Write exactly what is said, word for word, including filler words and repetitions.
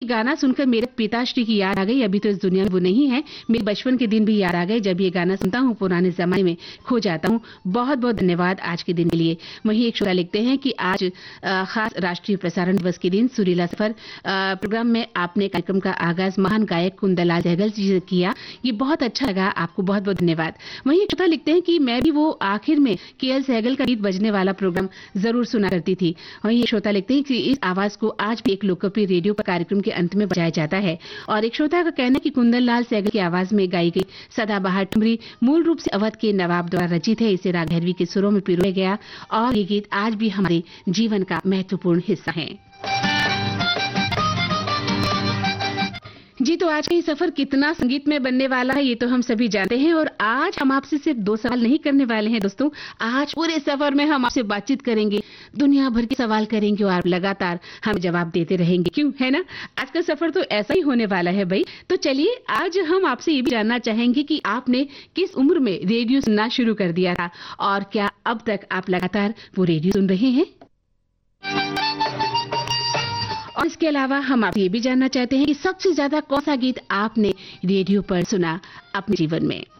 गाना सुनकर मेरे पिताश्री की याद आ गई। अभी तो इस दुनिया में वो नहीं है, मेरे बचपन के दिन भी याद आ गए। जब ये गाना सुनता हूँ पुराने जमाने में खो जाता हूँ। बहुत बहुत धन्यवाद आज के दिन के लिए। वहीं एक श्रोता लिखते हैं कि आज आ, खास राष्ट्रीय प्रसारण दिवस के दिन सुरीला सफर आ, प्रोग्राम में आपने कार्यक्रम का आगाज महान गायक कुंदनलाल सहगल जी से किया, ये बहुत अच्छा लगा। आपको बहुत बहुत धन्यवाद। वहीं एक श्रोता लिखते हैं कि मैं भी वो आखिर में के एल सहगल का गीत बजने वाला प्रोग्राम जरूर सुना करती थी। वहीं एक श्रोता लिखते हैं कि इस आवाज को आज भी एक लोकप्रिय रेडियो पर कार्यक्रम के अंत में बजाया जाता है। और एक श्रोता का कहना है कि कुंदनलाल सहगल की आवाज में गाई गई सदाबहार ठुमरी मूल रूप से अवध के नवाब द्वारा रचित है। इसे राग भैरवी के सुरों में पिरोया गया और ये गीत आज भी हमारे जीवन का महत्वपूर्ण हिस्सा है। जी, तो आज का ये सफर कितना संगीत में बनने वाला है ये तो हम सभी जानते हैं। और आज हम आपसे सिर्फ दो सवाल नहीं करने वाले हैं दोस्तों, आज पूरे सफर में हम आपसे बातचीत करेंगे, दुनिया भर के सवाल करेंगे और लगातार हम जवाब देते रहेंगे। क्यों, है ना? आज का सफर तो ऐसा ही होने वाला है भाई। तो चलिए आज हम आपसे ये भी जानना चाहेंगे कि आपने किस उम्र में रेडियो सुनना शुरू कर दिया था और क्या अब तक आप लगातार वो रेडियो सुन रहे हैं। और इसके अलावा हम आपसे ये भी जानना चाहते हैं कि सबसे ज्यादा कौन सा गीत आपने रेडियो पर सुना अपने जीवन में।